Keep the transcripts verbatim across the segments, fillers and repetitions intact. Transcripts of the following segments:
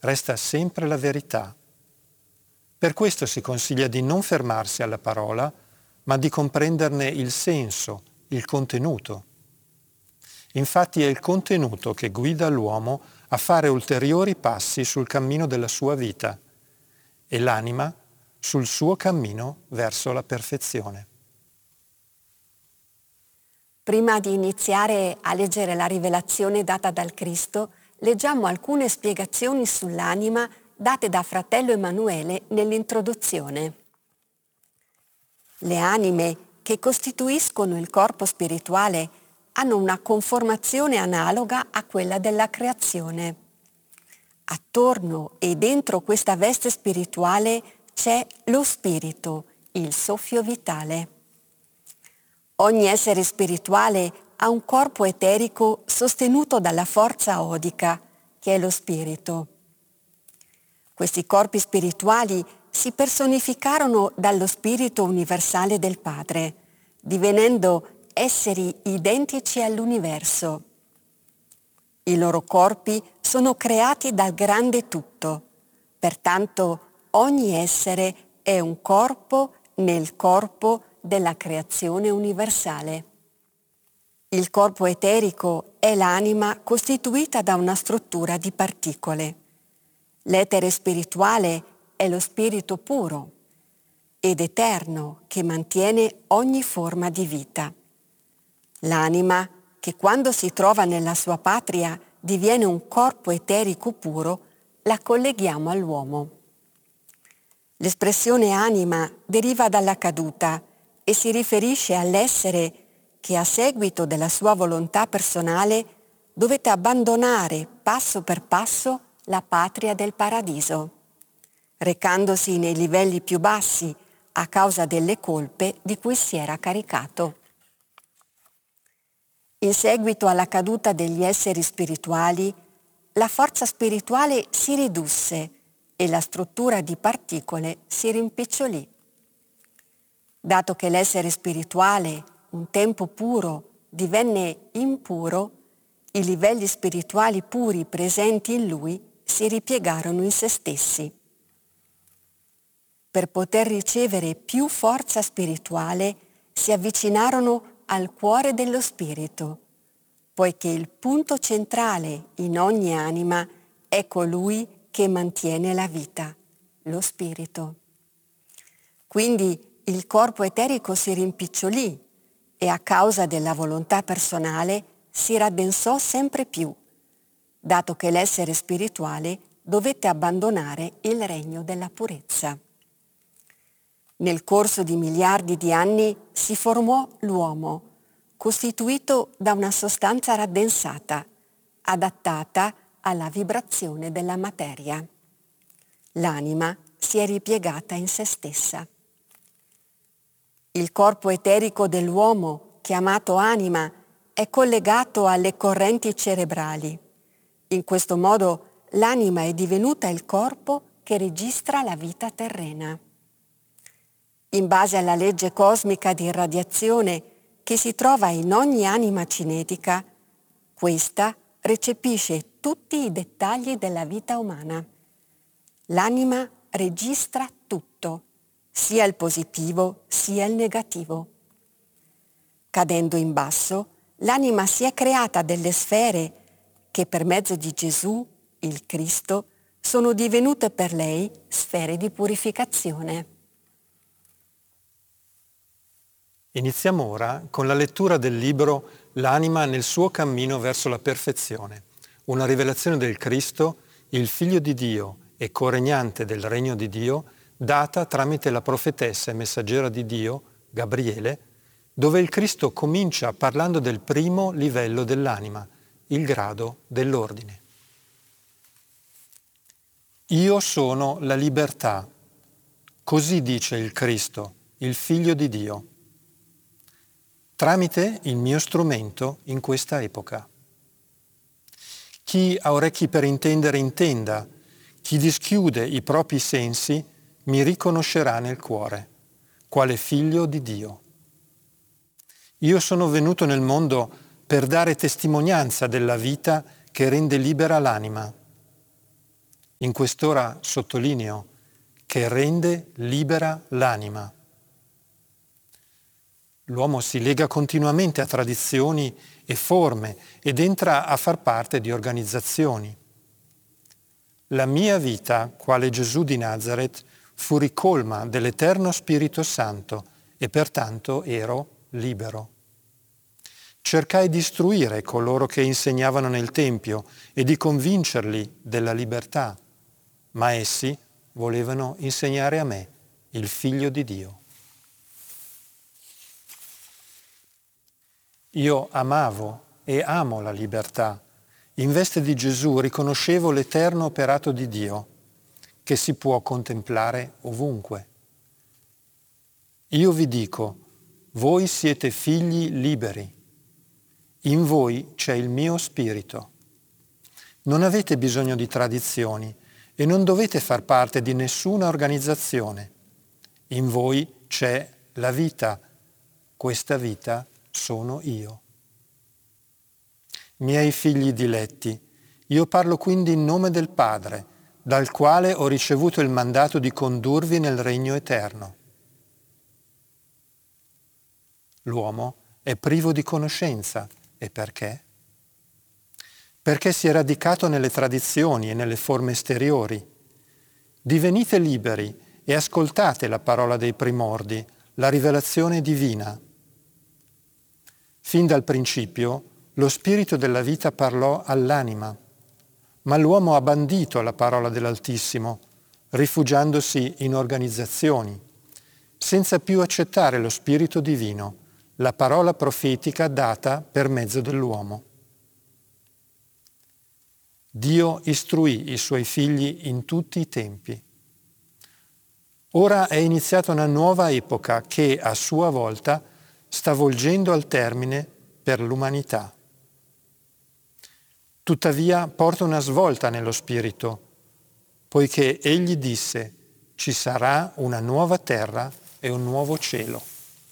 resta sempre la verità. Per questo si consiglia di non fermarsi alla parola, ma di comprenderne il senso, il contenuto. Infatti è il contenuto che guida l'uomo a fare ulteriori passi sul cammino della sua vita e l'anima sul suo cammino verso la perfezione. Prima di iniziare a leggere la rivelazione data dal Cristo, leggiamo alcune spiegazioni sull'anima date da fratello Emanuele nell'introduzione. Le anime che costituiscono il corpo spirituale hanno una conformazione analoga a quella della creazione. Attorno e dentro questa veste spirituale c'è lo spirito, il soffio vitale. Ogni essere spirituale ha un corpo eterico sostenuto dalla forza odica, che è lo spirito. Questi corpi spirituali si personificarono dallo spirito universale del Padre, divenendo esseri identici all'universo. I loro corpi sono creati dal grande tutto, pertanto ogni essere è un corpo nel corpo della creazione universale. Il corpo eterico è l'anima costituita da una struttura di particole. L'etere spirituale è lo spirito puro ed eterno che mantiene ogni forma di vita. L'anima, che quando si trova nella sua patria diviene un corpo eterico puro, la colleghiamo all'uomo. L'espressione anima deriva dalla caduta e si riferisce all'essere che a seguito della sua volontà personale dovette abbandonare passo per passo la patria del paradiso, recandosi nei livelli più bassi a causa delle colpe di cui si era caricato. In seguito alla caduta degli esseri spirituali, la forza spirituale si ridusse e la struttura di particole si rimpicciolì. Dato che l'essere spirituale, un tempo puro, divenne impuro, i livelli spirituali puri presenti in lui si ripiegarono in se stessi. Per poter ricevere più forza spirituale, si avvicinarono al cuore dello spirito, poiché il punto centrale in ogni anima è colui che mantiene la vita, lo spirito. Quindi il corpo eterico si rimpicciolì e a causa della volontà personale si raddensò sempre più, dato che l'essere spirituale dovette abbandonare il regno della purezza. Nel corso di miliardi di anni si formò l'uomo, costituito da una sostanza raddensata, adattata alla vibrazione della materia. L'anima si è ripiegata in se stessa. Il corpo eterico dell'uomo, chiamato anima, è collegato alle correnti cerebrali. In questo modo l'anima è divenuta il corpo che registra la vita terrena. In base alla legge cosmica di irradiazione che si trova in ogni anima cinetica, questa recepisce tutti i dettagli della vita umana. L'anima registra tutto, sia il positivo sia il negativo. Cadendo in basso, l'anima si è creata delle sfere che per mezzo di Gesù, il Cristo, sono divenute per lei sfere di purificazione. Iniziamo ora con la lettura del libro L'anima nel suo cammino verso la perfezione, una rivelazione del Cristo, il Figlio di Dio e coregnante del regno di Dio, data tramite la profetessa e messaggera di Dio, Gabriele, dove il Cristo comincia parlando del primo livello dell'anima, il grado dell'ordine. Io sono la libertà, così dice il Cristo, il Figlio di Dio, tramite il mio strumento in questa epoca. Chi ha orecchi per intendere intenda, chi dischiude i propri sensi mi riconoscerà nel cuore, quale figlio di Dio. Io sono venuto nel mondo per dare testimonianza della vita che rende libera l'anima. In quest'ora sottolineo che rende libera l'anima. L'uomo si lega continuamente a tradizioni e forme ed entra a far parte di organizzazioni. La mia vita, quale Gesù di Nazaret, fu ricolma dell'Eterno Spirito Santo e pertanto ero libero. Cercai di istruire coloro che insegnavano nel Tempio e di convincerli della libertà, ma essi volevano insegnare a me, il Figlio di Dio. Io amavo e amo la libertà. In veste di Gesù riconoscevo l'eterno operato di Dio, che si può contemplare ovunque. Io vi dico, voi siete figli liberi. In voi c'è il mio spirito. Non avete bisogno di tradizioni e non dovete far parte di nessuna organizzazione. In voi c'è la vita. Questa vita sono io. Miei figli diletti, io parlo quindi in nome del Padre, dal quale ho ricevuto il mandato di condurvi nel regno eterno. L'uomo è privo di conoscenza. E perché? Perché si è radicato nelle tradizioni e nelle forme esteriori. Divenite liberi e ascoltate la parola dei primordi, la rivelazione divina. Fin dal principio, lo spirito della vita parlò all'anima, ma l'uomo ha bandito la parola dell'Altissimo, rifugiandosi in organizzazioni, senza più accettare lo spirito divino, la parola profetica data per mezzo dell'uomo. Dio istruì i suoi figli in tutti i tempi. Ora è iniziata una nuova epoca che, a sua volta, sta volgendo al termine per l'umanità. Tuttavia porta una svolta nello spirito, poiché egli disse: ci sarà una nuova terra e un nuovo cielo.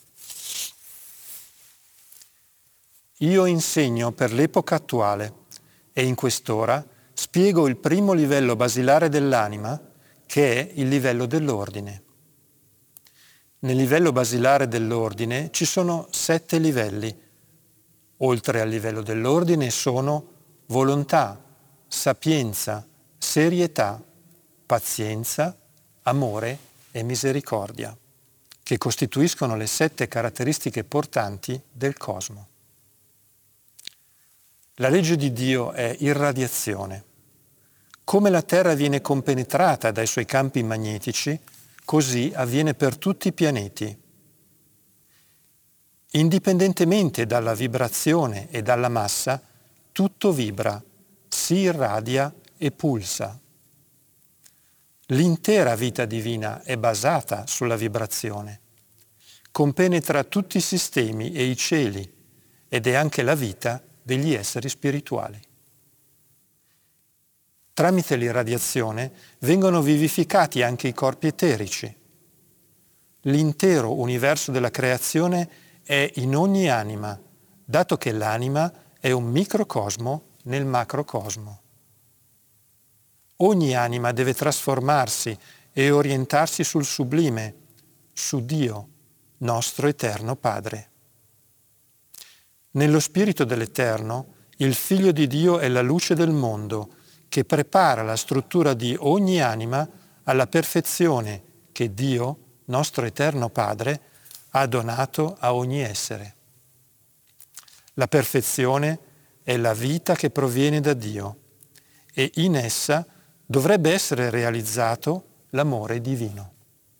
Io insegno per l'epoca attuale e in quest'ora spiego il primo livello basilare dell'anima, che è il livello dell'ordine. Nel livello basilare dell'ordine ci sono sette livelli. Oltre al livello dell'ordine sono volontà, sapienza, serietà, pazienza, amore e misericordia, che costituiscono le sette caratteristiche portanti del cosmo. La legge di Dio è irradiazione. Come la Terra viene compenetrata dai suoi campi magnetici, così avviene per tutti i pianeti. Indipendentemente dalla vibrazione e dalla massa, tutto vibra, si irradia e pulsa. L'intera vita divina è basata sulla vibrazione. Compenetra tutti i sistemi e i cieli ed è anche la vita degli esseri spirituali. Tramite l'irradiazione vengono vivificati anche i corpi eterici. L'intero universo della creazione è in ogni anima, dato che l'anima è un microcosmo nel macrocosmo. Ogni anima deve trasformarsi e orientarsi sul sublime, su Dio, nostro eterno Padre. Nello spirito dell'Eterno, il Figlio di Dio è la luce del mondo, che prepara la struttura di ogni anima alla perfezione che Dio, nostro eterno Padre, ha donato a ogni essere. La perfezione è la vita che proviene da Dio e in essa dovrebbe essere realizzato l'amore divino.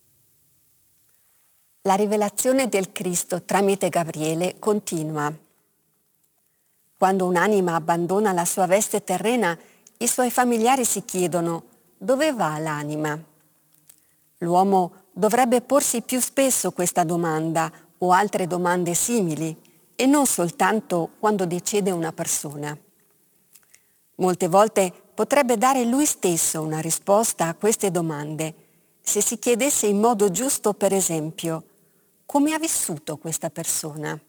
La rivelazione del Cristo tramite Gabriele continua. Quando un'anima abbandona la sua veste terrena, i suoi familiari si chiedono: dove va l'anima? L'uomo dovrebbe porsi più spesso questa domanda o altre domande simili, e non soltanto quando decede una persona. Molte volte potrebbe dare lui stesso una risposta a queste domande, se si chiedesse in modo giusto, per esempio: come ha vissuto questa persona?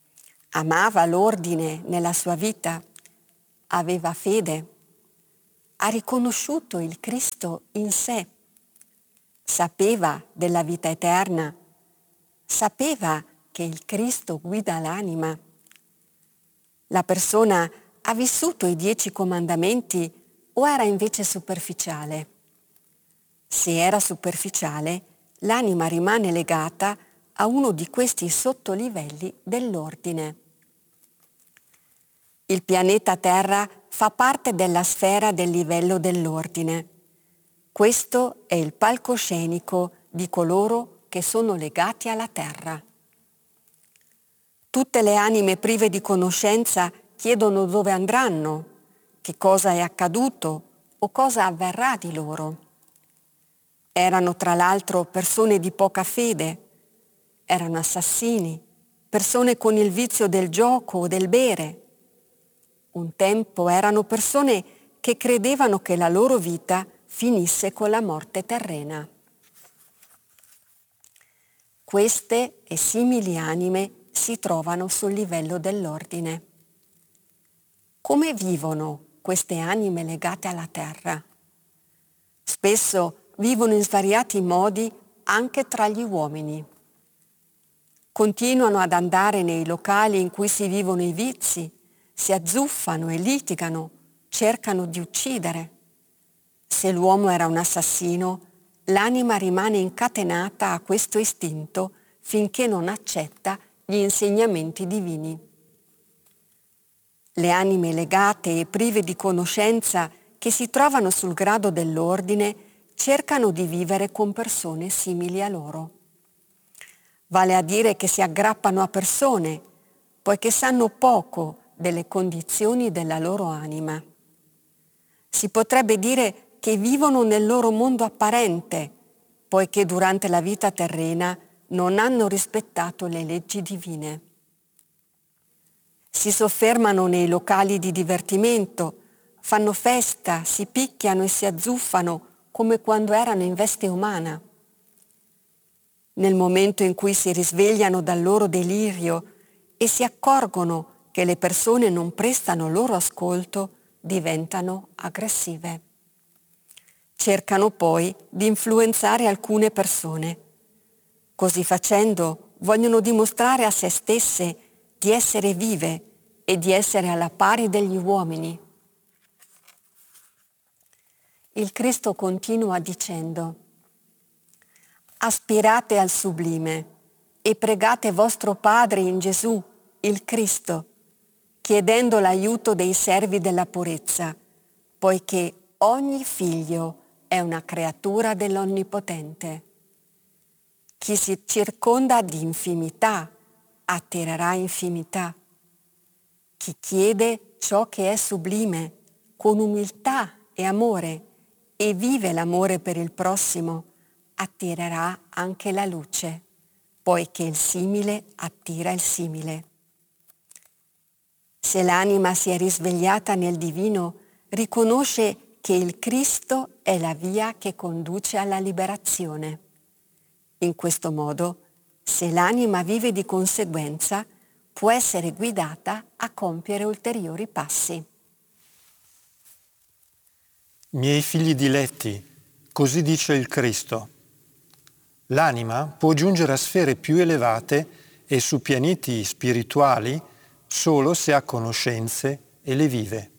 Amava l'ordine nella sua vita? Aveva fede? ha riconosciuto il Cristo in sé, sapeva della vita eterna, sapeva che il Cristo guida l'anima. La persona ha vissuto i dieci comandamenti o era invece superficiale? Se era superficiale, l'anima rimane legata a uno di questi sottolivelli dell'ordine. Il pianeta Terra fa parte della sfera del livello dell'ordine. Questo è il palcoscenico di coloro che sono legati alla Terra. Tutte le anime prive di conoscenza chiedono dove andranno, che cosa è accaduto o cosa avverrà di loro. Erano tra l'altro persone di poca fede, erano assassini, persone con il vizio del gioco o del bere. Un tempo erano persone che credevano che la loro vita finisse con la morte terrena. Queste e simili anime si trovano sul livello dell'ordine. Come vivono queste anime legate alla terra? Spesso vivono in svariati modi anche tra gli uomini. Continuano ad andare nei locali in cui si vivono i vizi, si azzuffano e litigano, cercano di uccidere. Se l'uomo era un assassino, l'anima rimane incatenata a questo istinto finché non accetta gli insegnamenti divini. Le anime legate e prive di conoscenza che si trovano sul grado dell'ordine cercano di vivere con persone simili a loro. Vale a dire che si aggrappano a persone, poiché sanno poco delle condizioni della loro anima. Si potrebbe dire che vivono nel loro mondo apparente, poiché durante la vita terrena non hanno rispettato le leggi divine. Si soffermano nei locali di divertimento, fanno festa, si picchiano e si azzuffano come quando erano in veste umana. Nel momento in cui si risvegliano dal loro delirio e si accorgono che le persone non prestano loro ascolto, diventano aggressive. Cercano poi di influenzare alcune persone. Così facendo vogliono dimostrare a se stesse di essere vive e di essere alla pari degli uomini. Il Cristo continua dicendo: aspirate al sublime e pregate vostro Padre in Gesù, il Cristo, chiedendo l'aiuto dei servi della purezza, poiché ogni figlio è una creatura dell'Onnipotente. Chi si circonda di infimità attirerà infimità. Chi chiede ciò che è sublime con umiltà e amore e vive l'amore per il prossimo, attirerà anche la luce, poiché il simile attira il simile. Se l'anima si è risvegliata nel divino, riconosce che il Cristo è la via che conduce alla liberazione. In questo modo, se l'anima vive di conseguenza, può essere guidata a compiere ulteriori passi. Miei figli diletti, così dice il Cristo. L'anima può giungere a sfere più elevate e su pianeti spirituali solo se ha conoscenze e le vive.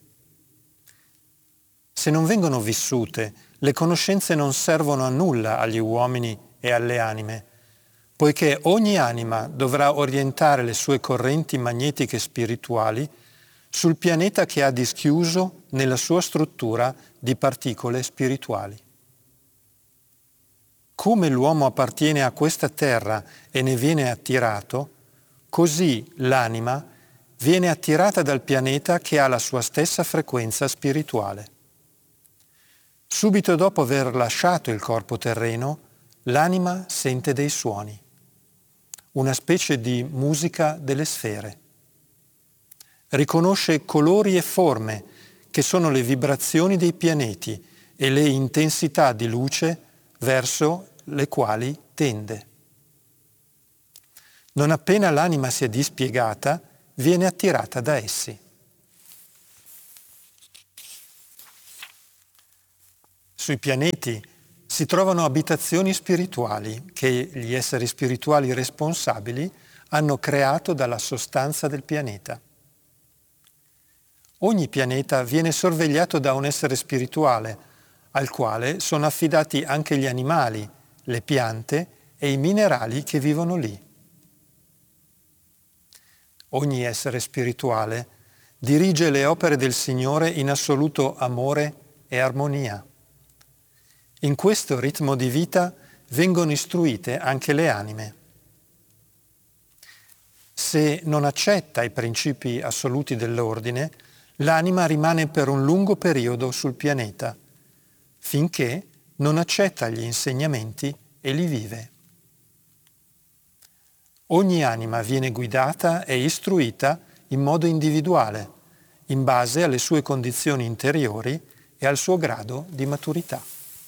Se non vengono vissute, le conoscenze non servono a nulla agli uomini e alle anime, poiché ogni anima dovrà orientare le sue correnti magnetiche spirituali sul pianeta che ha dischiuso nella sua struttura di particole spirituali. Come l'uomo appartiene a questa terra e ne viene attirato, così l'anima viene attirata dal pianeta che ha la sua stessa frequenza spirituale. Subito dopo aver lasciato il corpo terreno, l'anima sente dei suoni, una specie di musica delle sfere. Riconosce colori e forme che sono le vibrazioni dei pianeti e le intensità di luce verso le quali tende. Non appena l'anima si è dispiegata, viene attirata da essi. Sui pianeti si trovano abitazioni spirituali che gli esseri spirituali responsabili hanno creato dalla sostanza del pianeta. Ogni pianeta viene sorvegliato da un essere spirituale, al quale sono affidati anche gli animali, le piante e i minerali che vivono lì. Ogni essere spirituale dirige le opere del Signore in assoluto amore e armonia. In questo ritmo di vita vengono istruite anche le anime. Se non accetta i principi assoluti dell'ordine, l'anima rimane per un lungo periodo sul pianeta, finché non accetta gli insegnamenti e li vive. Ogni anima viene guidata e istruita in modo individuale, in base alle sue condizioni interiori e al suo grado di maturità.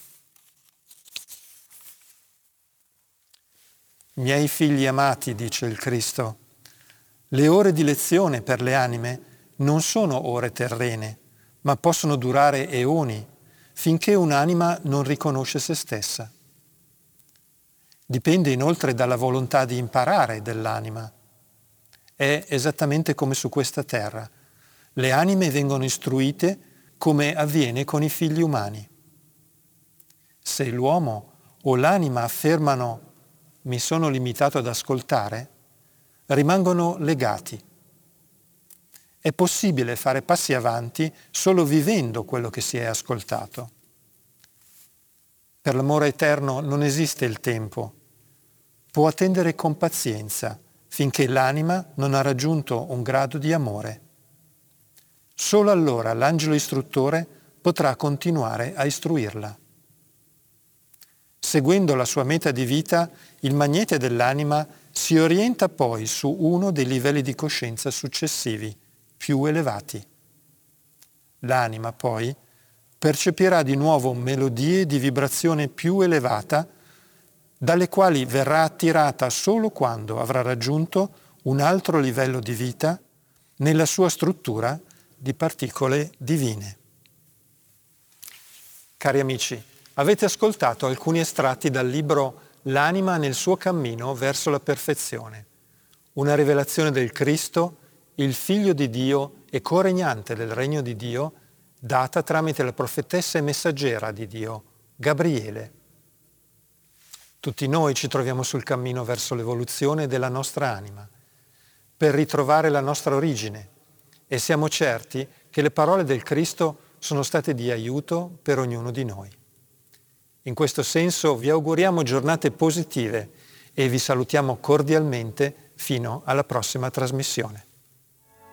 Miei figli amati, dice il Cristo, le ore di lezione per le anime non sono ore terrene, ma possono durare eoni, finché un'anima non riconosce se stessa. Dipende inoltre dalla volontà di imparare dell'anima. È esattamente come su questa terra. Le anime vengono istruite come avviene con i figli umani. Se l'uomo o l'anima affermano «mi sono limitato ad ascoltare», rimangono legati. È possibile fare passi avanti solo vivendo quello che si è ascoltato. Per l'amore eterno non esiste il tempo. Può attendere con pazienza finché l'anima non ha raggiunto un grado di amore. Solo allora l'angelo istruttore potrà continuare a istruirla. Seguendo la sua meta di vita, il magnete dell'anima si orienta poi su uno dei livelli di coscienza successivi, più elevati. L'anima poi percepirà di nuovo melodie di vibrazione più elevata, dalle quali verrà attirata solo quando avrà raggiunto un altro livello di vita nella sua struttura di particole divine. Cari amici, avete ascoltato alcuni estratti dal libro L'anima nel suo cammino verso la perfezione, una rivelazione del Cristo, il Figlio di Dio e coregnante del Regno di Dio, data tramite la profetessa e messaggera di Dio, Gabriele. Tutti noi ci troviamo sul cammino verso l'evoluzione della nostra anima, per ritrovare la nostra origine, e siamo certi che le parole del Cristo sono state di aiuto per ognuno di noi. In questo senso vi auguriamo giornate positive e vi salutiamo cordialmente fino alla prossima trasmissione.